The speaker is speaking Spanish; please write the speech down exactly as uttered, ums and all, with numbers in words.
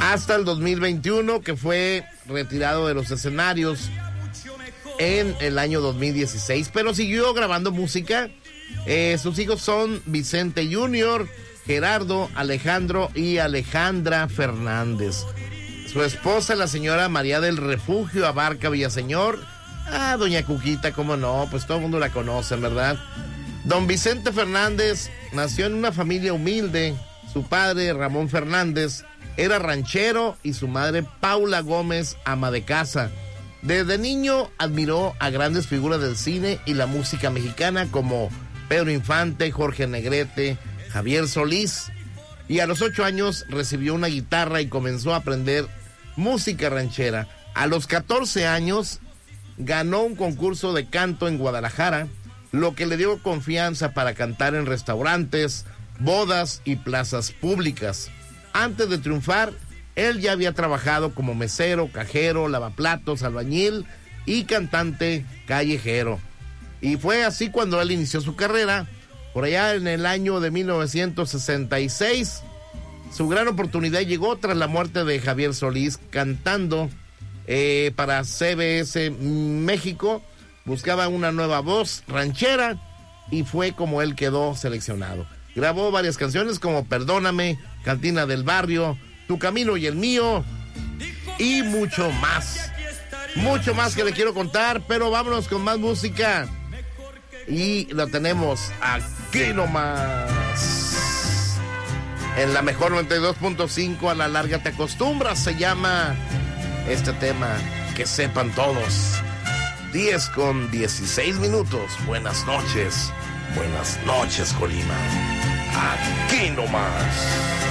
hasta el dos mil veintiuno, que fue retirado de los escenarios en el año dos mil dieciséis, pero siguió grabando música. Eh, sus hijos son Vicente junior, Gerardo, Alejandro y Alejandra Fernández. Su esposa, la señora María del Refugio Abarca Villaseñor. Ah, doña Cuquita, cómo no, pues todo el mundo la conoce, ¿verdad? Don Vicente Fernández nació en una familia humilde. Su padre, Ramón Fernández, era ranchero y su madre, Paula Gómez, ama de casa. Desde niño admiró a grandes figuras del cine y la música mexicana como Pedro Infante, Jorge Negrete, Javier Solís. Y a los ocho años recibió una guitarra y comenzó a aprender música ranchera. A los catorce años ganó un concurso de canto en Guadalajara, lo que le dio confianza para cantar en restaurantes, bodas y plazas públicas. Antes de triunfar, él ya había trabajado como mesero, cajero, lavaplatos, albañil y cantante callejero. Y fue así cuando él inició su carrera. Por allá en el año de mil novecientos sesenta y seis, su gran oportunidad llegó tras la muerte de Javier Solís, cantando eh, para C B S México. Buscaba una nueva voz ranchera y fue como él quedó seleccionado. Grabó varias canciones como Perdóname, Cantina del Barrio, Tu Camino y el Mío y mucho más. Mucho más que le quiero contar, pero vámonos con más música. Y lo tenemos aquí nomás. En la mejor noventa y dos punto cinco, a la larga te acostumbras, se llama este tema, Que Sepan Todos. diez con dieciséis minutos. Buenas noches. Buenas noches, Colima. Aquí nomás.